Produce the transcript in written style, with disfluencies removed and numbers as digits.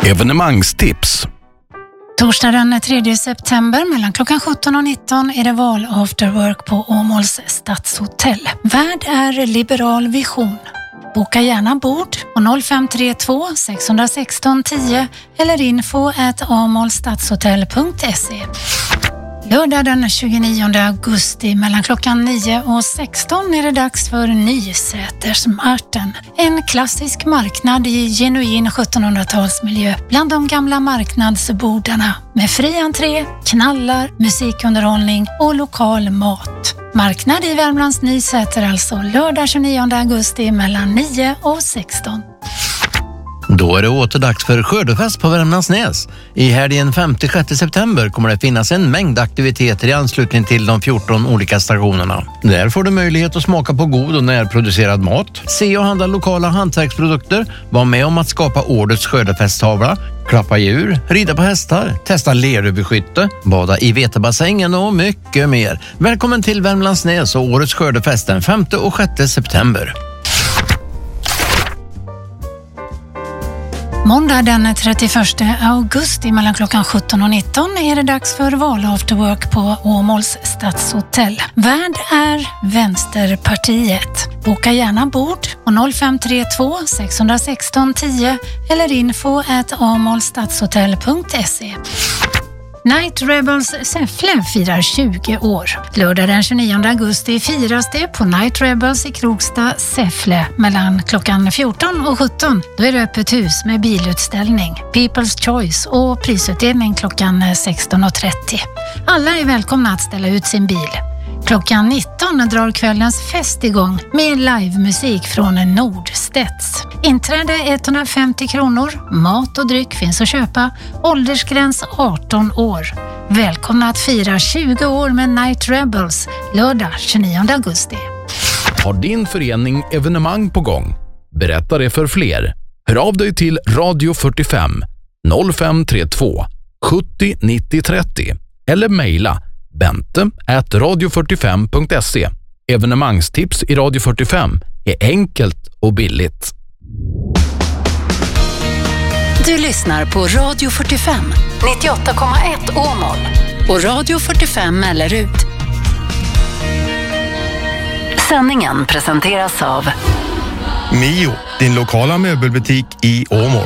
Evenemangstips. Torsdag den 3 september mellan klockan 17 och 19 är det val after work på Åmåls stadshotell. Värd är Liberal Vision. Boka gärna bord på 0532 616 10 eller info@amolstadshotell.se. Lördag den 29 augusti mellan klockan 9 och 16 är det dags för Nysätersmarten. En klassisk marknad i genuin 1700-talsmiljö bland de gamla marknadsbordarna med fri entré, knallar, musikunderhållning och lokal mat. Marknad i Värmlands Nysäter alltså lördag 29 augusti mellan 9 och 16. Då är det åter dags för skördefest på Värmlandsnäs. I helgen 5-6 september kommer det finnas en mängd aktiviteter i anslutning till de 14 olika stationerna. Där får du möjlighet att smaka på god och närproducerad mat, se och handla lokala hantverksprodukter, vara med om att skapa årets skördefesttavla, klappa djur, rida på hästar, testa leröverskytte, bada i vetebassängen och mycket mer. Välkommen till Värmlandsnäs och årets skördefest den 5 och 6 september. Måndag den 31 augusti mellan klockan 17 och 19 är det dags för val after work på Åmåls stadshotell. Värd är Vänsterpartiet. Boka gärna bord på 0532 616 10 eller info@amolstadshotell.se. Night Rebels Säffle firar 20 år. Lördag den 29 augusti firas det på Night Rebels i Krokstad, Säffle mellan klockan 14 och 17. Då är det öppet hus med bilutställning, People's Choice och prisutdelning klockan 16.30. Alla är välkomna att ställa ut sin bil. Klockan 19 drar kvällens fest igång med livemusik från Nordstedts. Inträde 150 kronor, mat och dryck finns att köpa, åldersgräns 18 år. Välkomna att fira 20 år med Night Rebels, lördag 29 augusti. Har din förening evenemang på gång? Berätta det för fler. Hör av dig till Radio 45 0532 70 90 30 eller mejla bente@radio45.se. Evenemangstips i Radio 45 är enkelt och billigt. Du lyssnar på Radio 45, 98,1 Åmål och Radio 45 Mellerud. Sändningen presenteras av Mio, din lokala möbelbutik i Åmål.